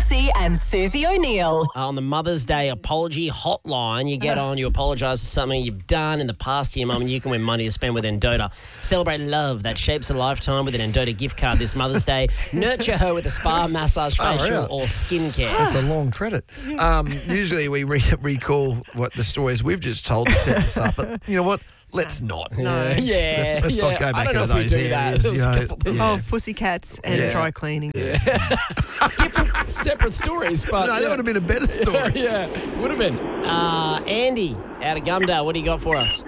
Lutzi and Susie O'Neill. On the Mother's Day apology hotline, you get on, you apologise for something you've done in the past to your mum, and you can win money to spend with Endota. Celebrate love that shapes a lifetime with an Endota gift card this Mother's Day. Nurture her with a spa, massage, facial or skincare. That's a long credit. Usually we recall what the stories we've just told to set this up, but you know what? Let's not. No. Yeah. Let's not go back into those areas. Oh, pussycats and dry cleaning. Different, separate stories, but No, that would have been a better story. yeah, would have been. Andy out of Gumdale, what do you got for us?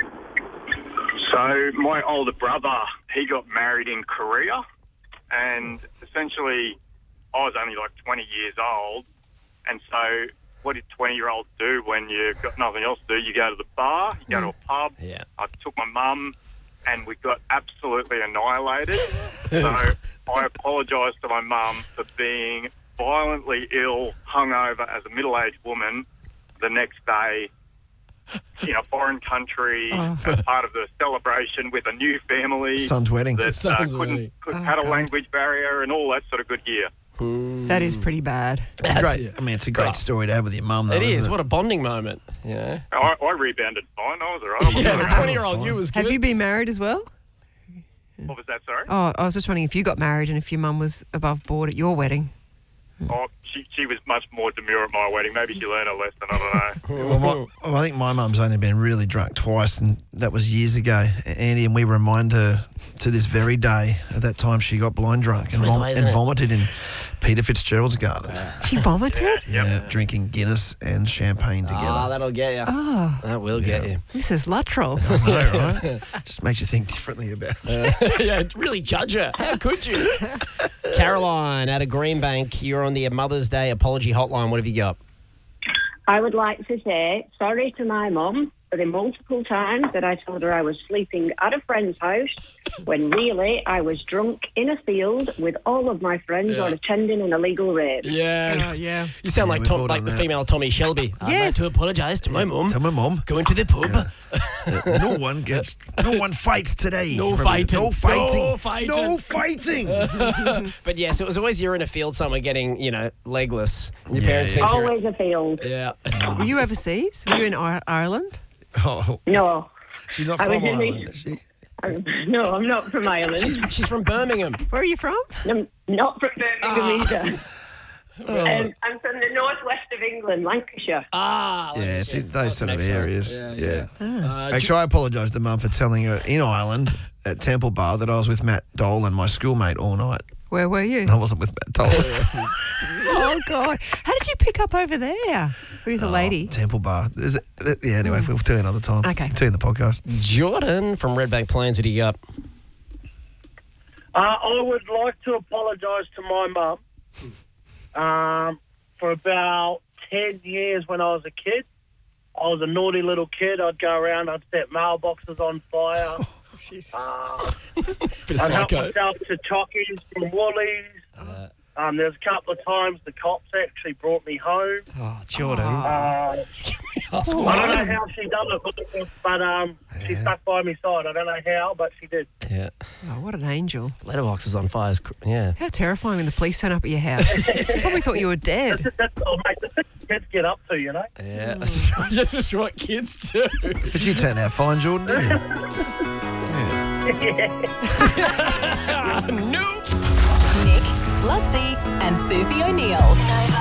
So my older brother, he got married in Korea, and essentially I was only like 20 years old, and so what did 20-year-olds do when you've got nothing else to do? You go to the bar, you go to a pub. Yeah. I took my mum, and we got absolutely annihilated. So I apologised to my mum for being violently ill, hungover as a middle-aged woman the next day in a foreign country as part of the celebration with a new family. Son's wedding. That Son's wedding. couldn't had a language barrier and all that sort of good gear. That is pretty bad. It's a great story to have with your mum, though. It is. isn't What a bonding moment. Yeah. I rebounded fine. I was all right. Yeah, the 20-year-old you was good. Have you been married as well? What was that, sorry? Oh, I was just wondering if you got married and if your mum was above board at your wedding. Oh, she was much more demure at my wedding. Maybe she learned a lesson. I don't know. Well, I think my mum's only been really drunk twice, and that was years ago, Andy, and we remind her to this very day of that time she got blind drunk and vomited in Peter Fitzgerald's garden. She vomited? Yeah, drinking Guinness and champagne together. Oh, that'll get you. Oh, That will get you. Mrs. Luttrell. I know, right? Just makes you think differently about it. Yeah, really judge her. How could you? Caroline out of Greenbank, you're on the Mother's Day apology hotline. What have you got? I would like to say sorry to my mum for the multiple times that I told her I was sleeping at a friend's house when really I was drunk in a field with all of my friends or attending an illegal rave. Yes. Yeah. You sound Yeah, like we've all the done that. female Tommy Shelby. I'd like Yes. to apologise to my mum. Tell my mum. Going to the pub. No one fights today. No fighting. No fighting. No fighting. No fighting. But yes, it was always you're in a field somewhere getting, legless. Your parents think you're... Always a field. Yeah. Were you overseas? Were you in Ireland? Oh, No. she's not I from was in Ireland, the- is she? No, I'm not from Ireland. She's from Birmingham. Where are you from? I'm not from Birmingham either. I'm from the northwest of England, Lancashire. Ah. Yeah, it's in those sort of Next one. areas. Yeah. Uh, Actually, I apologise to Mum for telling her in Ireland at Temple Bar that I was with Matt Dole and my schoolmate all night. Where were you? I wasn't with Matt Dole. Oh, God. How did you pick up over there with a lady? Temple Bar. Anyway, we'll tell you another time. Okay. Tell you in the podcast. Jordan from Redbank Plains, what do you got? I would like to apologise to my mum for about 10 years when I was a kid. I was a naughty little kid. I'd go around, I'd set mailboxes on fire. Bit of I'd help psycho. myself to Chockies from Woolies. There's a couple of times the cops actually brought me home. Oh, Jordan. I don't know how she done it, but she stuck by my side. I don't know how, but she did. Yeah. Oh, what an angel. Letterbox is on fire. Yeah. How terrifying when the police turn up at your house. She probably thought you were dead. That's what kids get up to, you know? Yeah. Just what kids do. But you turned out fine, Jordan, didn't you? No. Nick, Lutzi and Susie O'Neill. Nova.